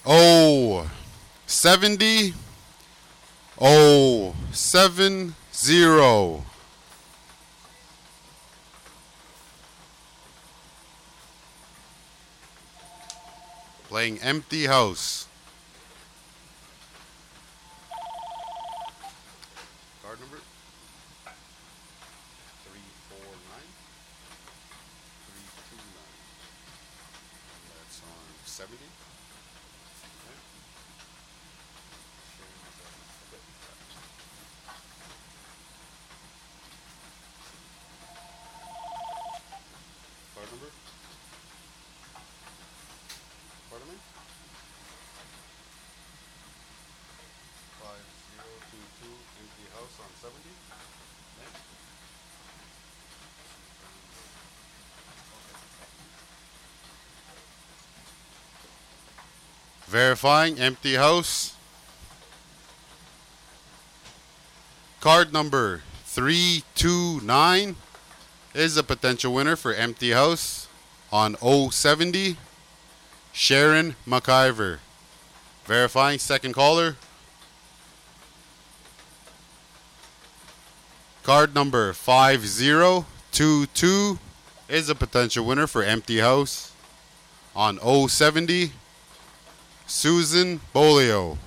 Oh, 70. Oh, 70. Playing empty house. Card number 349. 329. That's on 70. Okay. Card number? Pardon me? 5022. Empty house on 70. Okay. Verifying empty house. Card number 329 is a potential winner for empty house on 070. Sharon McIver. Verifying second caller. Card number 5022 is a potential winner for empty house on 070. Susan Bolio.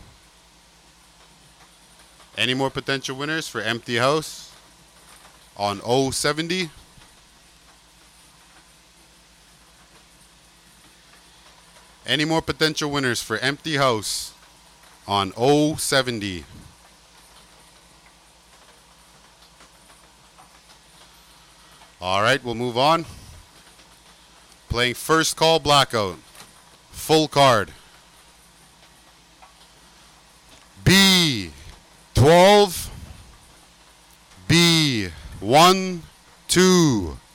Any more potential winners for empty house on 070? Any more potential winners for empty house on 070? All right, we'll move on. Playing first call blackout. Full card. B12. B12.